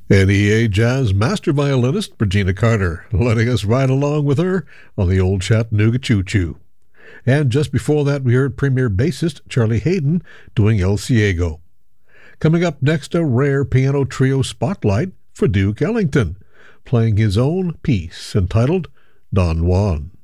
NEA Jazz master violinist Regina Carter, letting us ride along with her on the old Chattanooga Choo Choo. And just before that, we heard premier bassist Charlie Hayden doing El Ciego. Coming up next, a rare piano trio spotlight for Duke Ellington, playing his own piece entitled Don Juan.